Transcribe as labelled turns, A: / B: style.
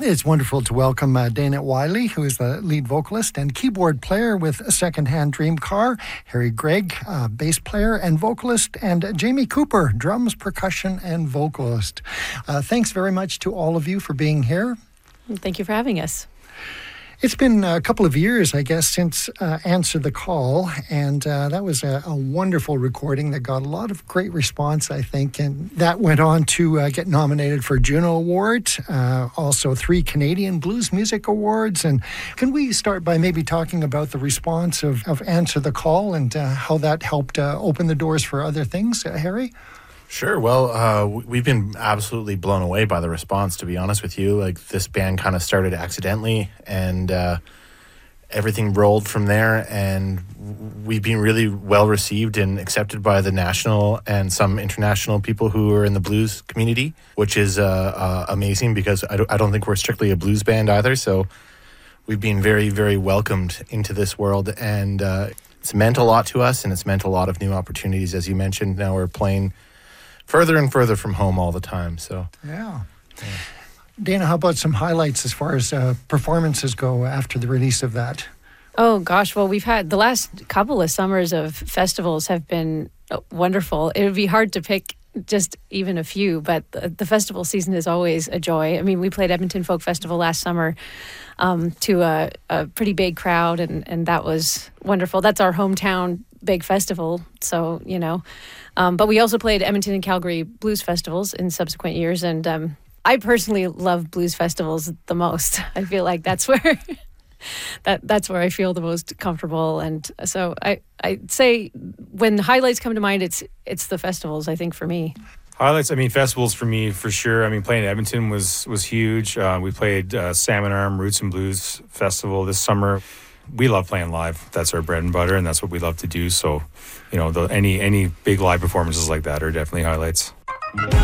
A: It's wonderful to welcome Dana Wiley, who is the lead vocalist and keyboard player with Secondhand Dream Car, Harry Gregg, bass player and vocalist, and Jamie Cooper, drums, percussion, and vocalist. Thanks very much to all of you for being here.
B: Thank you for having us.
A: It's been a couple of years, I guess, since Answer the Call, and that was a wonderful recording that got a lot of great response, I think, and that went on to get nominated for Juno Award, also 3 Canadian Blues Music Awards. And can we start by maybe talking about the response of Answer the Call and how that helped open the doors for other things, Harry?
C: Sure. Well, we've been absolutely blown away by the response, to be honest with you. Like, this band kind of started accidentally, and everything rolled from there, and we've been really well received and accepted by the national and some international people who are in the blues community, which is amazing, because I don't think we're strictly a blues band either. So we've been very, very welcomed into this world, and it's meant a lot to us, and it's meant a lot of new opportunities. As you mentioned, now we're playing further and further from home all the time. So
A: yeah. Dana, how about some highlights as far as performances go after the release of that?
B: Oh gosh, well, we've had the last couple of summers of festivals have been wonderful. It would be hard to pick just even a few, but the festival season is always a joy. I mean, we played Edmonton Folk Festival last summer to a pretty big crowd, and that was wonderful. That's our hometown big festival, so you know. But we also played Edmonton and Calgary blues festivals in subsequent years, and I personally love blues festivals the most. I feel like that's where that's where I feel the most comfortable, and so I'd say when highlights come to mind, it's the festivals, I think, for me.
D: Highlights, I mean, festivals for me, for sure. I mean, playing at Edmonton was huge. We played Salmon Arm Roots and Blues Festival this summer. We love playing live. That's our bread and butter, and that's what we love to do. So, you know, any big live performances like that are definitely highlights.